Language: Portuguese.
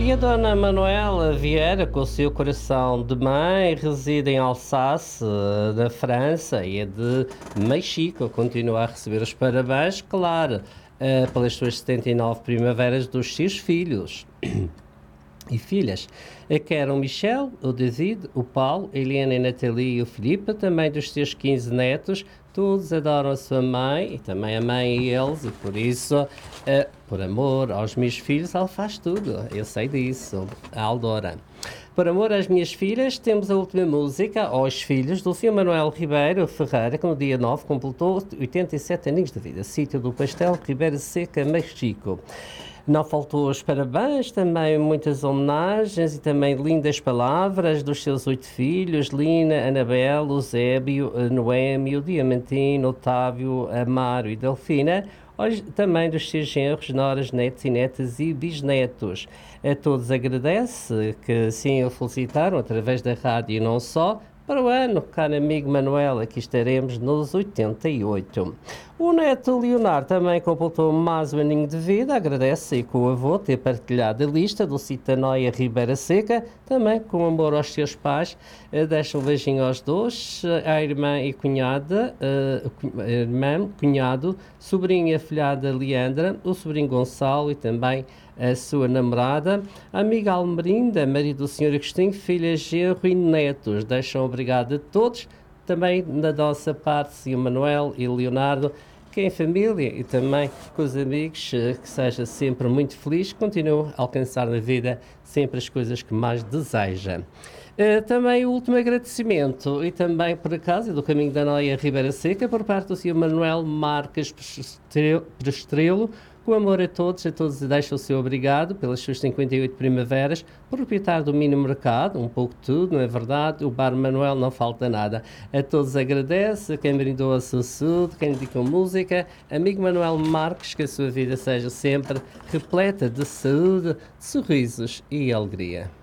E a dona Manuela Vieira, com o seu coração de mãe, reside em Alsáce, na França, e é de Mexico. Continua a receber os parabéns, claro, pelas suas 79 primaveras dos seus filhos e filhas, que eram o Michel, o David, o Paulo, a Helena, a Natalie e o Filipe, também dos seus 15 netos. Todos adoram a sua mãe e também a mãe e eles, e por isso, por amor aos meus filhos, ela faz tudo. Eu sei disso, a Aldora. Por amor às minhas filhas, temos a última música aos filhos do Sr. Manuel Ribeiro Ferreira, que no dia 9 completou 87 aninhos de vida. Sítio do Pastel, Ribeira Seca, Mexico. Não faltou os parabéns, também muitas homenagens e também lindas palavras dos seus 8 filhos, Lina, Anabel, Eusébio, Noémio, Diamantino, Otávio, Amaro e Delfina, hoje também dos seus genros, noras, netos e netas e bisnetos. A todos agradece que assim o felicitaram através da rádio e não só. Para o ano, caro amigo Manuel, aqui estaremos nos 88. O neto Leonardo também completou mais um aninho de vida, agradece com o avô ter partilhado a lista do Citanoia Ribeira Seca, também com amor aos seus pais. Deixa um beijinho aos dois, à irmã e cunhada, irmã, cunhado, sobrinha afilhada Leandra, o sobrinho Gonçalo e também a sua namorada, a amiga Almerinda, marido do Sr. Agostinho, filhas, genro e netos. Deixam obrigado a todos, também da nossa parte, Sr. Manuel e Leonardo, que em família e também com os amigos, que seja sempre muito feliz, continue a alcançar na vida sempre as coisas que mais deseja. Também o último agradecimento, e também por acaso, do Caminho da Noia Ribeira Seca, por parte do Sr. Manuel Marques Prestrelo, com amor a todos deixa o seu obrigado pelas suas 58 primaveras, proprietário do Mini Mercado, um pouco de tudo, não é verdade? O Bar Manuel não falta nada. A todos agradece, a quem brindou a sua saúde, quem dedicou música, amigo Manuel Marques, que a sua vida seja sempre repleta de saúde, de sorrisos e alegria.